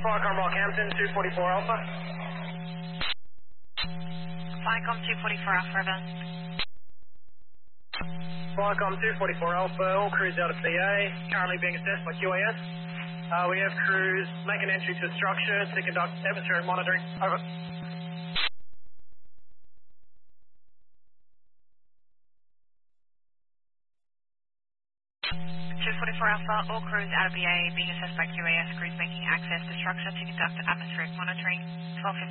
Flycom Rockhampton, 244 Alpha. Flycom 244 Alpha, over. Flycom 244 Alpha, all crews out of BA, currently being assessed by QAS. We have crews making entry to structure to conduct atmospheric monitoring. Over. 244 Alpha, all crews out of BA being assessed by QAS, crews making access to structure to conduct atmospheric monitoring. 12:15.